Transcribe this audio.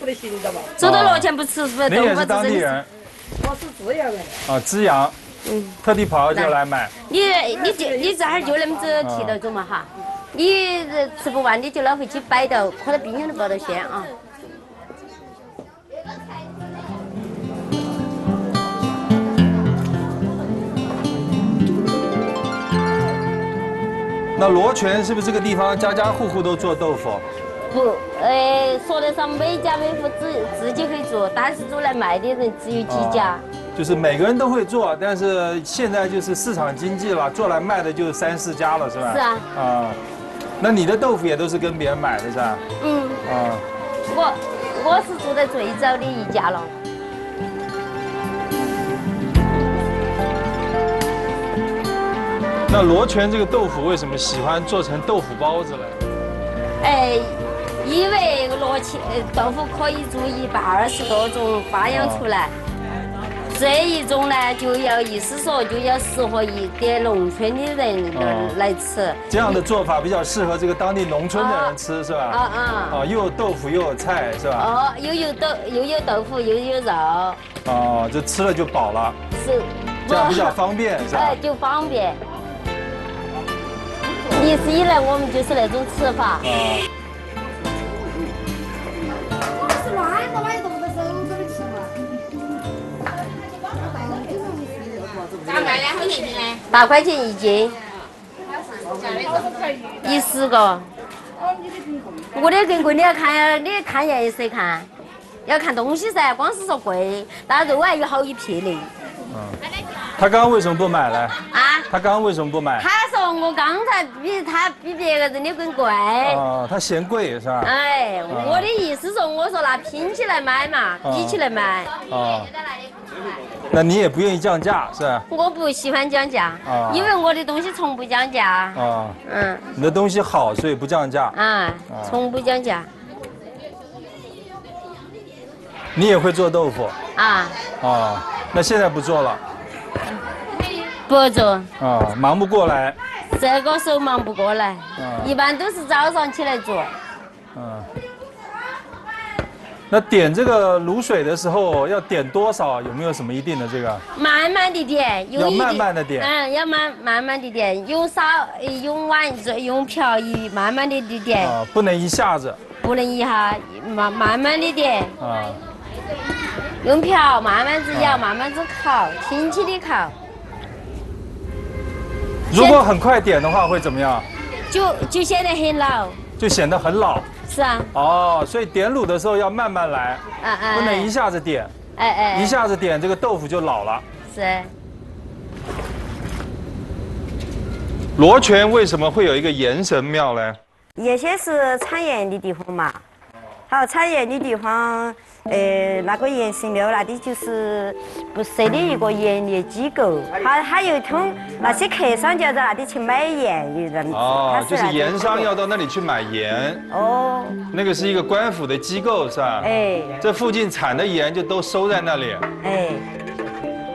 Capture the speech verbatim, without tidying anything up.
得行的嘛。 走到罗前不吃不你也是当地人？ 我是资阳人。 啊，资阳。嗯。特地跑到这来买。 你你就你这儿就那么子提到走嘛哈，你吃不完你就拿回去摆到，可能冰箱都包到鲜啊。 那罗泉是不是这个地方家家户户都做豆腐？ 不，呃，说得上每家每户自自己会做，但是做来卖的人只有几家。哦、 就是每个人都会做，但是现在就是市场经济了，做来卖的就三四家了，是吧？ 是啊。 啊，那你的豆腐也都是跟别人买的是吧？ 嗯。啊。我我是做的最早的一家了。 那罗泉这个豆腐为什么喜欢做成豆腐包子呢？ 哎，因为罗泉豆腐可以做一百二十多种花样出来，这一种呢就要意思说就要适合一点农村的人来吃。 这样的做法比较适合这个当地农村的人吃，是吧？ 啊啊！ 啊，又有豆腐又有菜，是吧？ 哦，又有豆又有豆腐又有肉。 哦，这吃了就饱了。 是。 这样比较方便，是吧？ 哎，就方便。 历史以来，我们就是那种吃法。 我是乱个买东西手子的吃嘛。咋卖呢？好钱斤呢？ 八块钱一斤。一十个。我的更贵，你要看，你看颜色看，要看东西噻。光是说贵，但肉还有好一撇的。 嗯。他刚刚为什么不买呢？ 啊？ 他刚刚为什么不买？ 他说我刚才比他比别个人的更贵。 哦，他嫌贵是吧？ 哎，我的意思说，我说那拼起来买嘛，比起来买。哦。 那你也不愿意降价是吧？ 我不喜欢降价，因为我的东西从不降价。啊。 嗯。你的东西好，所以不降价。 啊，从不降价。 你也会做豆腐？ 啊。 哦，那现在不做了。 不做啊，忙不过来。 这个时候忙不过来，一般都是早上起来做。 嗯。那点这个卤水的时候要点多少？有没有什么一定的这个？ 慢慢的点， 要慢慢的点。 嗯，要慢慢慢的点，用勺、用碗、用瓢一慢慢的的点。 啊，不能一下子。 不能一下，慢慢慢的点。啊。用瓢慢慢子舀，慢慢子烤，轻轻的烤。 如果很快点的话会怎么样？ 就就显得很老， 就显得很老。 是啊。 哦，所以点卤的时候要慢慢来， 哎哎， 不能一下子点。 哎哎， 一下子点这个豆腐就老了。 是。 罗泉为什么会有一个盐神庙呢？ 原先是产盐的地方嘛，好产盐的地方。 呃，那个盐神庙那里就是不设立一个盐业机构，他他又通那些客商就要到那里去买盐，有人哦，就是盐商要到那里去买盐。哦，那个是一个官府的机构是吧？哎，这附近产的盐就都收在那里。哎，